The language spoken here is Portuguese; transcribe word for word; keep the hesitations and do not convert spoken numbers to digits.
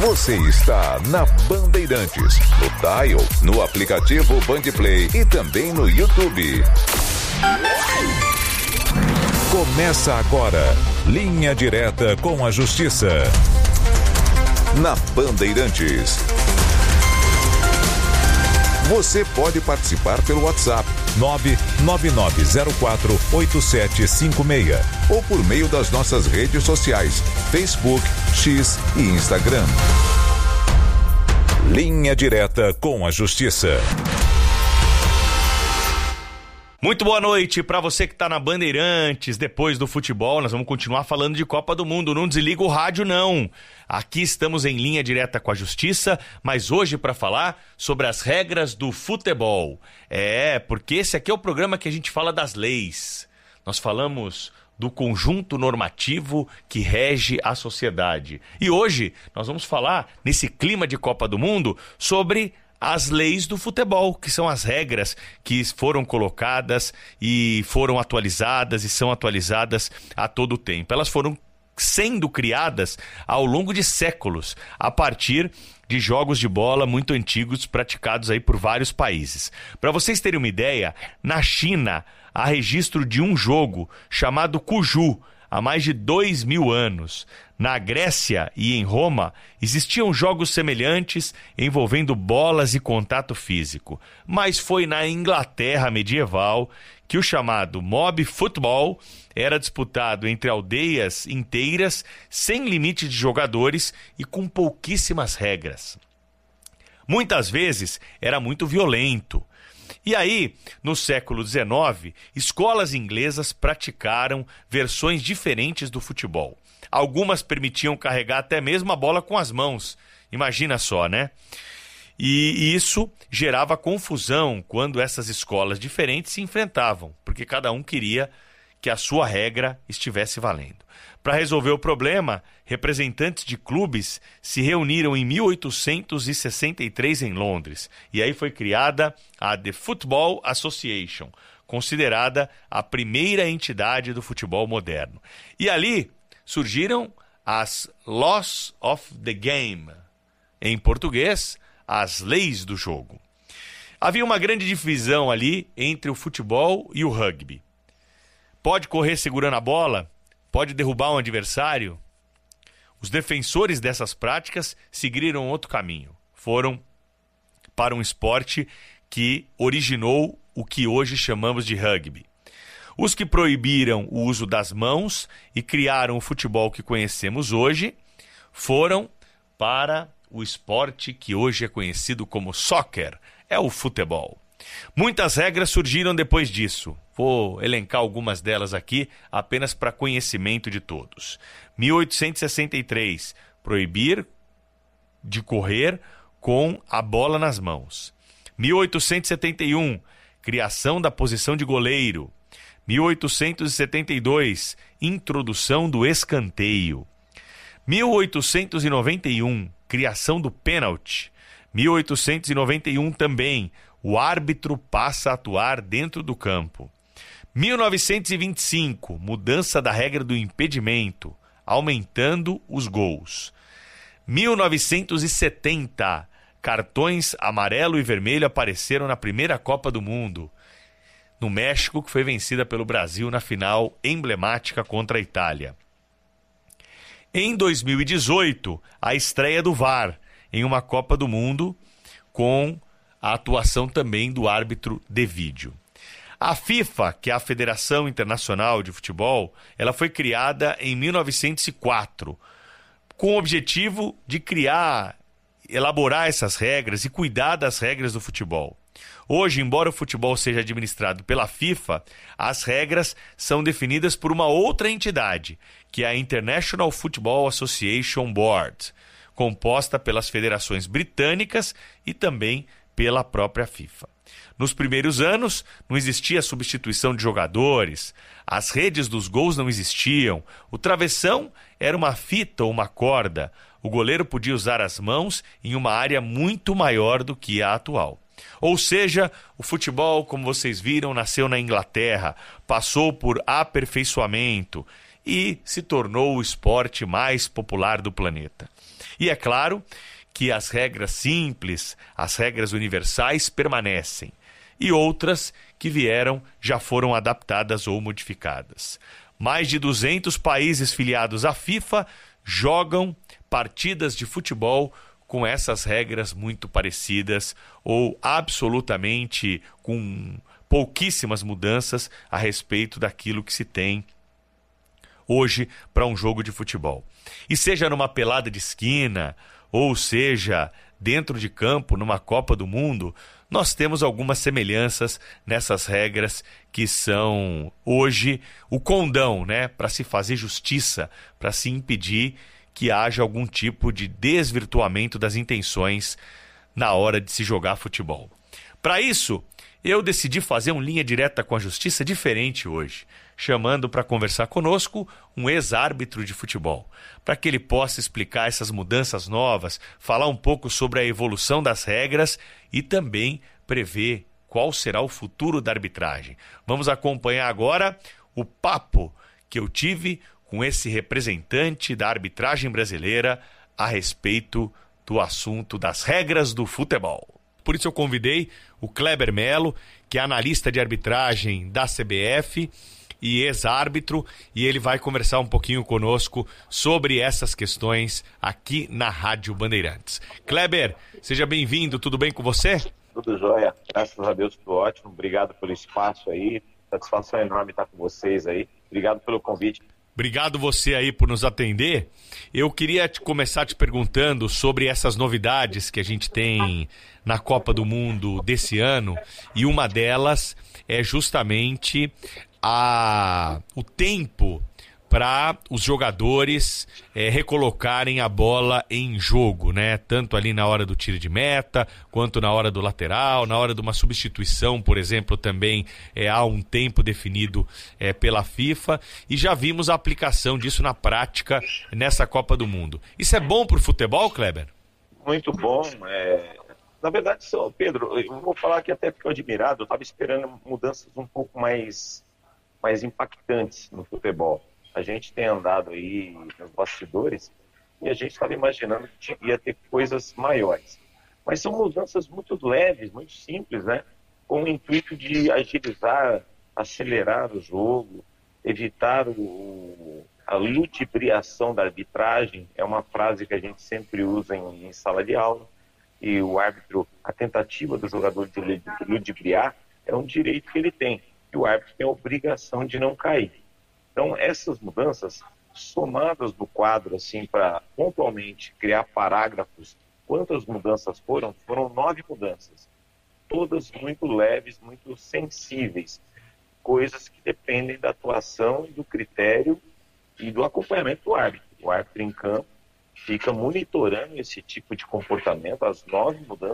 Você está na Bandeirantes, no Dial, no aplicativo Bandplay e também no YouTube. Começa agora, Linha Direta com a Justiça. Na Bandeirantes. Você pode participar pelo WhatsApp nove nove nove zero quatro oito sete cinco seis ou por meio das nossas redes sociais, Facebook, X e Instagram. Linha Direta com a Justiça. Muito boa noite para você que está na Bandeirantes. Depois do futebol, nós vamos continuar falando de Copa do Mundo. Não desliga o rádio, não. Aqui estamos em Linha Direta com a Justiça, mas hoje para falar sobre as regras do futebol. É, porque esse aqui é o programa que a gente fala das leis. Nós falamos do conjunto normativo que rege a sociedade. E hoje nós vamos falar, nesse clima de Copa do Mundo, sobre as leis do futebol, que são as regras que foram colocadas e foram atualizadas e são atualizadas a todo tempo. Elas foram sendo criadas ao longo de séculos, a partir de jogos de bola muito antigos praticados aí por vários países. Para vocês terem uma ideia, na China há registro de um jogo chamado Cuju, há mais de dois mil anos. Na Grécia e em Roma, existiam jogos semelhantes envolvendo bolas e contato físico. Mas foi na Inglaterra medieval que o chamado mob futebol era disputado entre aldeias inteiras, sem limite de jogadores e com pouquíssimas regras. Muitas vezes era muito violento. E aí, no século dezenove, escolas inglesas praticaram versões diferentes do futebol. Algumas permitiam carregar até mesmo a bola com as mãos. Imagina só, né? E isso gerava confusão quando essas escolas diferentes se enfrentavam, porque cada um queria que a sua regra estivesse valendo. Para resolver o problema, representantes de clubes se reuniram em mil oitocentos e sessenta e três em Londres. E aí foi criada a The Football Association, considerada a primeira entidade do futebol moderno. E ali surgiram as Laws of the Game, em português, as leis do jogo. Havia uma grande divisão ali entre o futebol e o rugby. Pode correr segurando a bola? Pode derrubar um adversário? Os defensores dessas práticas seguiram outro caminho. Foram para um esporte que originou o que hoje chamamos de rugby. Os que proibiram o uso das mãos e criaram o futebol que conhecemos hoje foram para o esporte que hoje é conhecido como soccer, é o futebol. Muitas regras surgiram depois disso. Vou elencar algumas delas aqui, apenas para conhecimento de todos. mil oitocentos e sessenta e três, proibir de correr com a bola nas mãos. mil oitocentos e setenta e um, criação da posição de goleiro. mil oitocentos e setenta e dois, introdução do escanteio. mil oitocentos e noventa e um, criação do pênalti. mil oitocentos e noventa e um também, o árbitro passa a atuar dentro do campo. mil novecentos e vinte e cinco, mudança da regra do impedimento, aumentando os gols. mil novecentos e setenta, cartões amarelo e vermelho apareceram na primeira Copa do Mundo, no México, que foi vencida pelo Brasil na final emblemática contra a Itália. Em dois mil e dezoito, a estreia do V A R em uma Copa do Mundo, com a atuação também do árbitro de vídeo. A FIFA, que é a Federação Internacional de Futebol, ela foi criada em mil novecentos e quatro, com o objetivo de criar, elaborar essas regras e cuidar das regras do futebol. Hoje, embora o futebol seja administrado pela FIFA, as regras são definidas por uma outra entidade, que é a International Football Association Board, composta pelas federações britânicas e também pela própria FIFA. Nos primeiros anos, não existia substituição de jogadores, as redes dos gols não existiam, o travessão era uma fita ou uma corda, o goleiro podia usar as mãos em uma área muito maior do que a atual. Ou seja, o futebol, como vocês viram, nasceu na Inglaterra, passou por aperfeiçoamento e se tornou o esporte mais popular do planeta. E é claro que as regras simples, as regras universais permanecem, e outras que vieram já foram adaptadas ou modificadas. Mais de duzentos países filiados à FIFA jogam partidas de futebol com essas regras muito parecidas ou absolutamente com pouquíssimas mudanças a respeito daquilo que se tem hoje para um jogo de futebol. E seja numa pelada de esquina, ou seja dentro de campo, numa Copa do Mundo, nós temos algumas semelhanças nessas regras que são hoje o condão, né, para se fazer justiça, para se impedir que haja algum tipo de desvirtuamento das intenções na hora de se jogar futebol. Para isso, eu decidi fazer um Linha Direta com a Justiça diferente hoje, chamando para conversar conosco um ex-árbitro de futebol, para que ele possa explicar essas mudanças novas, falar um pouco sobre a evolução das regras e também prever qual será o futuro da arbitragem. Vamos acompanhar agora o papo que eu tive com esse representante da arbitragem brasileira a respeito do assunto das regras do futebol. Por isso eu convidei o Kleber Melo, que é analista de arbitragem da C B F e ex-árbitro, e ele vai conversar um pouquinho conosco sobre essas questões aqui na Rádio Bandeirantes. Kleber, seja bem-vindo, tudo bem com você? Tudo jóia, graças a Deus, tudo ótimo. Obrigado pelo espaço aí, satisfação enorme estar com vocês aí. Obrigado pelo convite. Obrigado você aí por nos atender. Eu queria te começar te perguntando sobre essas novidades que a gente tem na Copa do Mundo desse ano, e uma delas é justamente a, o tempo para os jogadores é, recolocarem a bola em jogo, né? Tanto ali na hora do tiro de meta, quanto na hora do lateral, na hora de uma substituição, por exemplo, também é, há um tempo definido é, pela FIFA, e já vimos a aplicação disso na prática nessa Copa do Mundo. Isso é bom para o futebol, Kleber? Muito bom. É... Na verdade, Pedro, eu vou falar aqui até porque eu admirado, eu estava esperando mudanças um pouco mais, mais impactantes no futebol. A gente tem andado aí nos bastidores e a gente estava imaginando que ia ter coisas maiores. Mas são mudanças muito leves, muito simples, né? Com o intuito de agilizar, acelerar o jogo, evitar o, a ludibriação da arbitragem. É uma frase que a gente sempre usa em, em sala de aula. E o árbitro, a tentativa do jogador de ludibriar é um direito que ele tem. E o árbitro tem a obrigação de não cair. Então, essas mudanças, somadas no quadro, assim, para pontualmente criar parágrafos, quantas mudanças foram? Foram nove mudanças. Todas muito leves, muito sensíveis. Coisas que dependem da atuação e do critério e do acompanhamento do árbitro. O árbitro em campo fica monitorando esse tipo de comportamento, as nove mudanças.